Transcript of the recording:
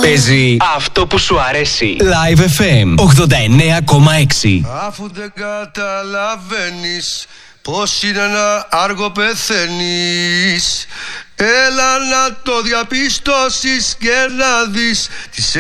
Παίζει αυτό που σου αρέσει. Live FM 89,6. Αφού δεν καταλαβαίνεις πως είναι να άργο πεθαίνεις, έλα να το διαπιστώσεις και να δεις τις